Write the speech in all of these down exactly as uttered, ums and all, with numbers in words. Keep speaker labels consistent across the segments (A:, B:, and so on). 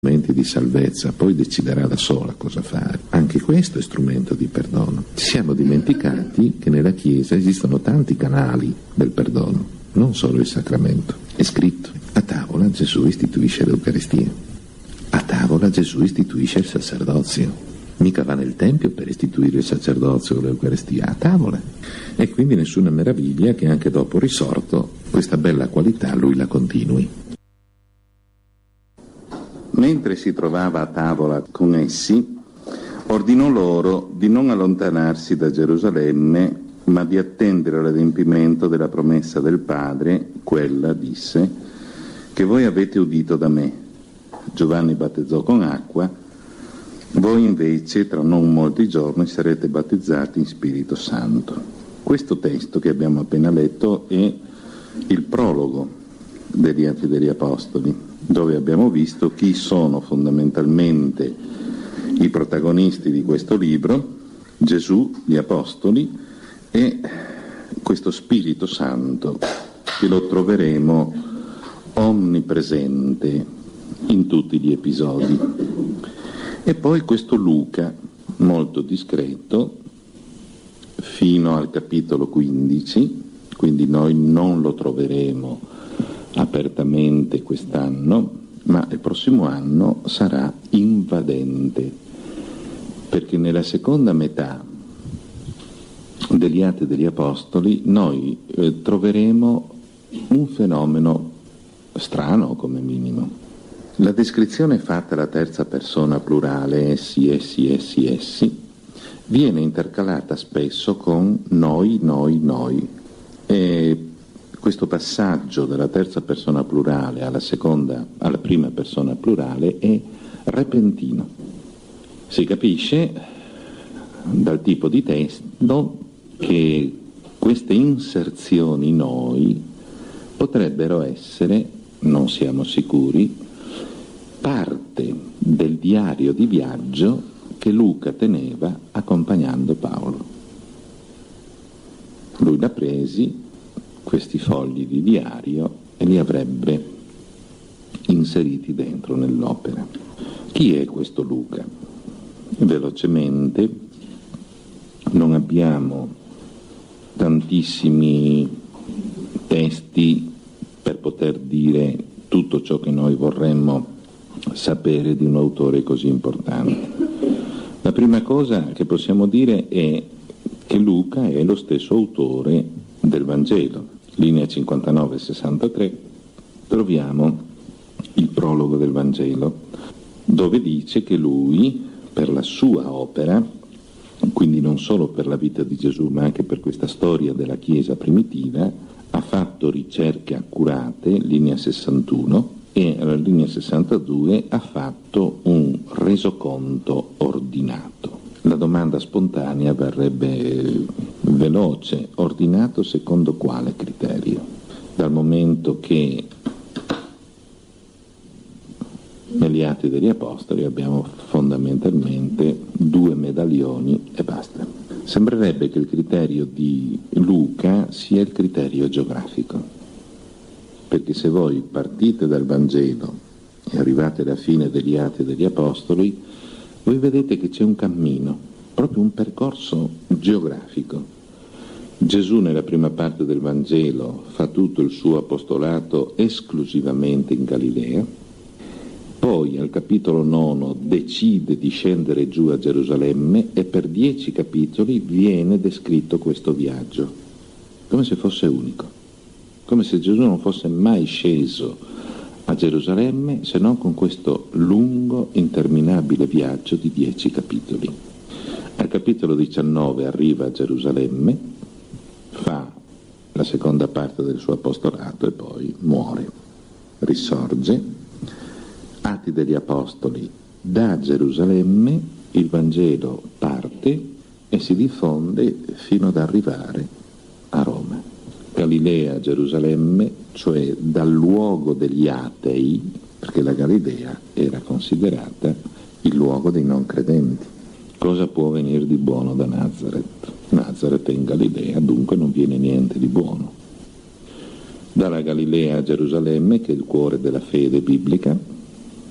A: di salvezza, poi deciderà da sola cosa fare. Anche questo è strumento di perdono. Ci siamo dimenticati che nella Chiesa esistono tanti canali del perdono, non solo il sacramento. È scritto: a tavola Gesù istituisce l'Eucaristia, a tavola Gesù istituisce il sacerdozio. Mica va nel Tempio per istituire il sacerdozio o l'Eucaristia, a tavola. E quindi nessuna meraviglia che anche dopo risorto questa bella qualità lui la continui. Mentre si trovava a tavola con essi, ordinò loro di non allontanarsi da Gerusalemme, ma di attendere l'adempimento della promessa del Padre, quella, disse, che voi avete udito da me. Giovanni battezzò con acqua, voi invece tra non molti giorni sarete battezzati in Spirito Santo. Questo testo che abbiamo appena letto è il prologo degli Atti degli Apostoli, dove abbiamo visto chi sono fondamentalmente i protagonisti di questo libro: Gesù, gli Apostoli e questo Spirito Santo, che lo troveremo onnipresente in tutti gli episodi. E poi questo Luca, molto discreto, fino al capitolo quindici, quindi noi non lo troveremo apertamente quest'anno, ma il prossimo anno sarà invadente, perché nella seconda metà degli Atti degli Apostoli noi eh, troveremo un fenomeno strano come minimo. La descrizione fatta alla terza persona plurale, essi, essi, essi, essi, viene intercalata spesso con noi, noi, noi. E questo passaggio dalla terza persona plurale alla seconda, alla prima persona plurale è repentino. Si capisce dal tipo di testo che queste inserzioni noi potrebbero essere, non siamo sicuri, parte del diario di viaggio che Luca teneva accompagnando Paolo. Lui l'ha presi questi fogli di diario e li avrebbe inseriti dentro nell'opera. Chi è questo Luca? Velocemente, non abbiamo tantissimi testi per poter dire tutto ciò che noi vorremmo sapere di un autore così importante. La prima cosa che possiamo dire è che Luca è lo stesso autore del Vangelo. Linea cinquantanove sessantatré troviamo il prologo del Vangelo, dove dice che lui, per la sua opera, quindi non solo per la vita di Gesù ma anche per questa storia della Chiesa primitiva, ha fatto ricerche accurate, linea sessantuno, e alla linea sessantadue ha fatto un resoconto ordinato. La domanda spontanea verrebbe veloce: ordinato secondo quale criterio? Dal momento che negli Atti degli Apostoli abbiamo fondamentalmente due medaglioni e basta. Sembrerebbe che il criterio di Luca sia il criterio geografico, perché se voi partite dal Vangelo e arrivate alla fine degli Atti degli Apostoli, voi vedete che c'è un cammino, proprio un percorso geografico. Gesù nella prima parte del Vangelo fa tutto il suo apostolato esclusivamente in Galilea, poi al capitolo nono decide di scendere giù a Gerusalemme e per dieci capitoli viene descritto questo viaggio, come se fosse unico, come se Gesù non fosse mai sceso a Gerusalemme se non con questo lungo, interminabile viaggio di dieci capitoli. Al capitolo diciannove arriva a Gerusalemme, fa la seconda parte del suo apostolato e poi muore, risorge. Atti degli Apostoli: da Gerusalemme il Vangelo parte e si diffonde fino ad arrivare a Roma. Galilea, Gerusalemme, cioè dal luogo degli atei, perché la Galilea era considerata il luogo dei non credenti. Cosa può venire di buono da Nazareth? Nazareth è in Galilea, dunque non viene niente di buono. Dalla Galilea a Gerusalemme, che è il cuore della fede biblica,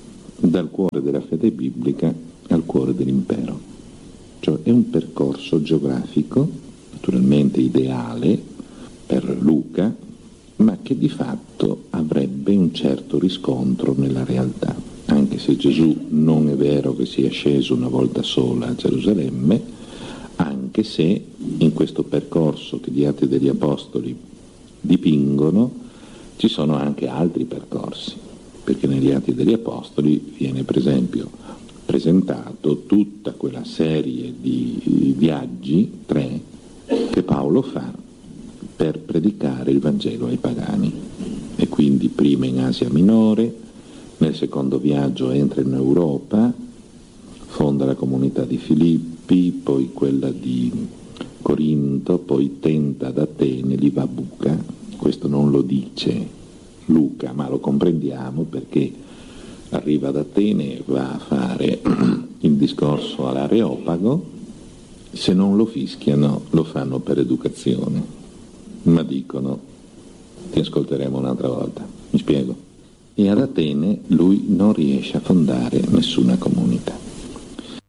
A: dal cuore della fede biblica al cuore dell'impero. Cioè è un percorso geografico, naturalmente ideale per Luca, ma che di fatto avrebbe un certo riscontro nella realtà. Anche se Gesù non è vero che sia sceso una volta sola a Gerusalemme, anche se in questo percorso che gli Atti degli Apostoli dipingono ci sono anche altri percorsi, perché negli Atti degli Apostoli viene per esempio presentato tutta quella serie di viaggi, tre, che Paolo fa per predicare il Vangelo ai pagani. E quindi prima in Asia Minore, nel secondo viaggio entra in Europa, fonda la comunità di Filippi, poi quella di Corinto, poi tenta ad Atene, lì va a buca. Questo non lo dice Luca, ma lo comprendiamo perché arriva ad Atene, va a fare il discorso all'Areopago, se non lo fischiano lo fanno per educazione, ma dicono ti ascolteremo un'altra volta, mi spiego. E ad Atene lui non riesce a fondare nessuna comunità.